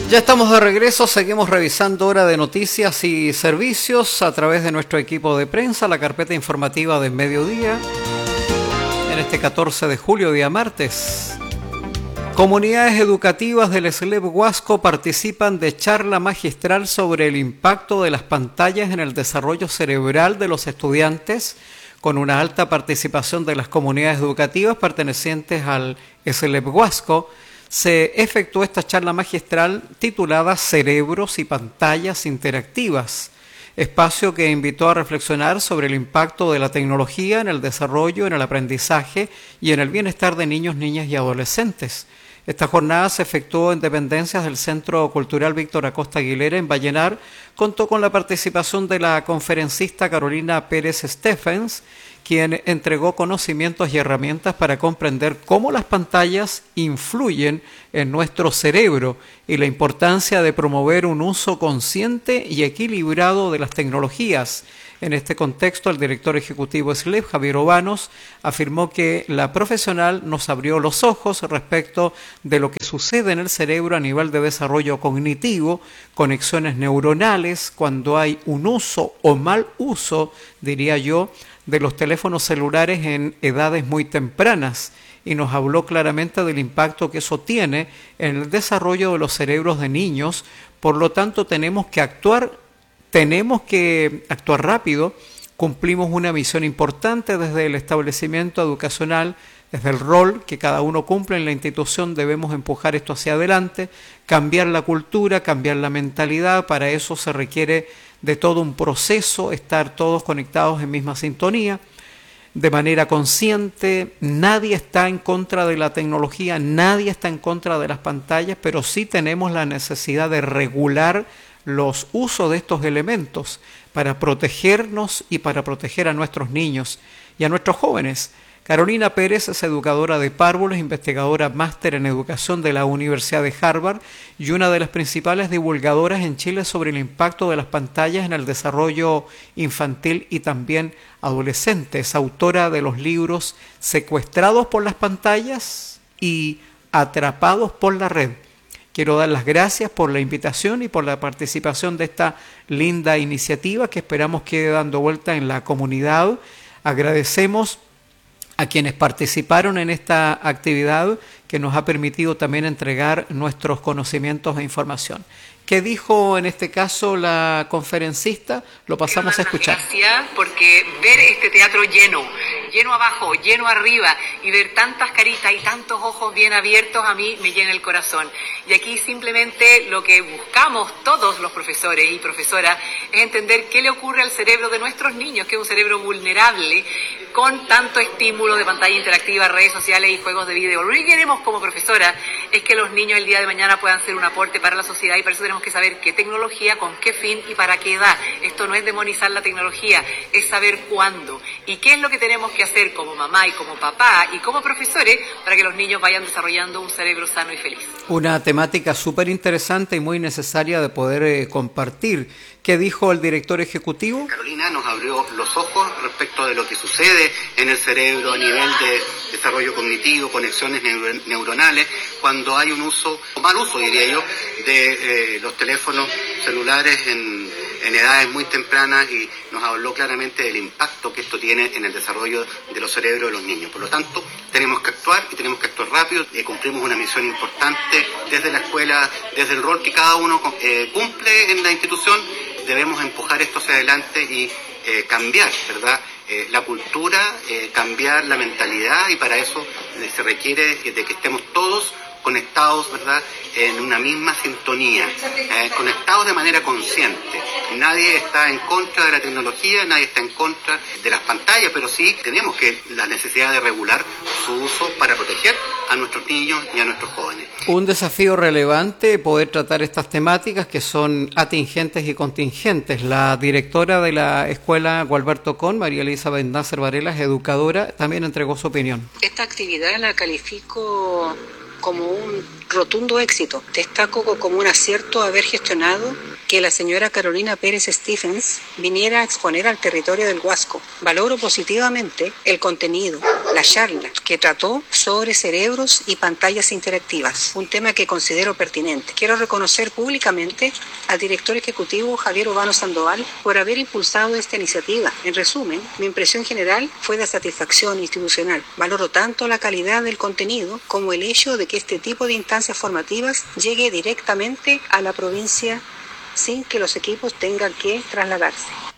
Ya estamos de regreso, seguimos revisando Hora de Noticias y Servicios a través de nuestro equipo de prensa, la carpeta informativa de mediodía, en este 14 de julio, día martes. Comunidades educativas del SLEP Huasco participan de charla magistral sobre el impacto de las pantallas en el desarrollo cerebral de los estudiantes, con una alta participación de las comunidades educativas pertenecientes al SLEP Huasco. Se efectuó esta charla magistral titulada Cerebros y Pantallas Interactivas, espacio que invitó a reflexionar sobre el impacto de la tecnología en el desarrollo, en el aprendizaje y en el bienestar de niños, niñas y adolescentes. Esta jornada se efectuó en dependencias del Centro Cultural Víctor Acosta Aguilera en Vallenar. Contó con la participación de la conferencista Carolina Pérez Stephens, quien entregó conocimientos y herramientas para comprender cómo las pantallas influyen en nuestro cerebro y la importancia de promover un uso consciente y equilibrado de las tecnologías. En este contexto, el director ejecutivo SLEP, Javier Obanos, afirmó que la profesional nos abrió los ojos respecto de lo que sucede en el cerebro a nivel de desarrollo cognitivo, conexiones neuronales, cuando hay un uso o mal uso, diría yo, de los teléfonos celulares en edades muy tempranas, y nos habló claramente del impacto que eso tiene en el desarrollo de los cerebros de niños. Por lo tanto, tenemos que actuar rápido. Cumplimos una misión importante desde el establecimiento educacional, desde el rol que cada uno cumple en la institución. Debemos empujar esto hacia adelante, cambiar la cultura, cambiar la mentalidad. Para eso se requiere de todo un proceso, estar todos conectados en misma sintonía, de manera consciente. Nadie está en contra de la tecnología, nadie está en contra de las pantallas, pero sí tenemos la necesidad de regular los usos de estos elementos para protegernos y para proteger a nuestros niños y a nuestros jóvenes. Carolina Pérez es educadora de párvulos, investigadora máster en educación de la Universidad de Harvard y una de las principales divulgadoras en Chile sobre el impacto de las pantallas en el desarrollo infantil y también adolescente. Es autora de los libros Secuestrados por las pantallas y Atrapados por la red. Quiero dar las gracias por la invitación y por la participación de esta linda iniciativa que esperamos quede dando vuelta en la comunidad. Agradecemos a quienes participaron en esta actividad que nos ha permitido también entregar nuestros conocimientos e información. ¿Qué dijo en este caso la conferencista? Lo pasamos a escuchar. Gracias, porque ver este teatro lleno abajo, lleno arriba, y ver tantas caritas y tantos ojos bien abiertos, a mí me llena el corazón. Y aquí simplemente lo que buscamos todos los profesores y profesoras es entender qué le ocurre al cerebro de nuestros niños, que es un cerebro vulnerable con tanto estímulo de pantalla interactiva, redes sociales y juegos de video. Lo que queremos como profesora es que los niños el día de mañana puedan ser un aporte para la sociedad, y para eso tenemos que saber qué tecnología, con qué fin y para qué edad. Esto no es demonizar la tecnología, es saber cuándo y qué es lo que tenemos que hacer como mamá y como papá y como profesores para que los niños vayan desarrollando un cerebro sano y feliz. Una temática súper interesante y muy necesaria de poder compartir. ¿Qué dijo el director ejecutivo? Carolina nos abrió los ojos respecto de lo que sucede en el cerebro a nivel de desarrollo cognitivo, conexiones neuronales, cuando hay un uso, o mal uso diría yo, de los teléfonos celulares en edades muy tempranas, y nos habló claramente del impacto que esto tiene en el desarrollo de los cerebros de los niños. Por lo tanto, tenemos que actuar y tenemos que actuar rápido. Cumplimos una misión importante desde la escuela, desde el rol que cada uno cumple en la institución. Debemos empujar esto hacia adelante y cambiar, ¿verdad?, la cultura, cambiar la mentalidad, y para eso se requiere de que estemos todos conectados, ¿verdad?, en una misma sintonía, conectados de manera consciente. Nadie está en contra de la tecnología, nadie está en contra de las pantallas, pero sí tenemos la necesidad de regular su uso para proteger a nuestros niños y a nuestros jóvenes. Un desafío relevante poder tratar estas temáticas que son atingentes y contingentes. La directora de la escuela Gualberto Con, María Elisa Bendácer Varela, es educadora, también entregó su opinión. Esta actividad la califico como un rotundo éxito. Destaco como un acierto haber gestionado que la señora Carolina Pérez Stephens viniera a exponer al territorio del Huasco. Valoro positivamente el contenido, la charla que trató sobre cerebros y pantallas interactivas, un tema que considero pertinente. Quiero reconocer públicamente al director ejecutivo Javier Urbano Sandoval por haber impulsado esta iniciativa. En resumen, mi impresión general fue de satisfacción institucional. Valoro tanto la calidad del contenido como el hecho de que este tipo de instancias formativas llegue directamente a la provincia sin que los equipos tengan que trasladarse.